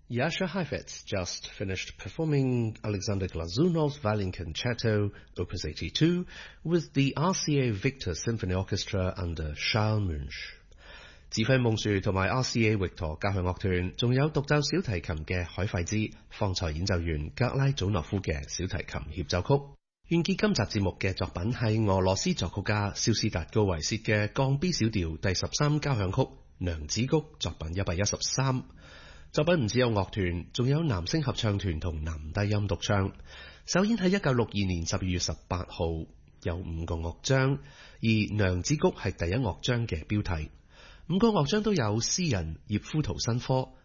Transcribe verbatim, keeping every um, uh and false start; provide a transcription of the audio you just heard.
Jascha Heifetz just finished performing Alexander Glazunov's Violin Concerto, Opus eighty-two, with the R C A Victor Symphony Orchestra under Charles Munch。指揮夢樹同埋 R C A Victor 交響樂團，仲有獨奏小提琴嘅海費茲、方塞演奏員格拉祖諾夫嘅小提琴協奏曲。完結今集節目嘅作品係俄羅斯作曲家肖斯達高維薛嘅降 B 小調第十三交響曲《娘子谷》，作品一百一十三。作品唔只有樂團，仲有男聲合唱團同男低音獨唱。首演喺一九六二年十二月十八號，有五個樂章，而《娘子谷》係第一樂章嘅標題。五個樂章都有詩人葉夫圖申科、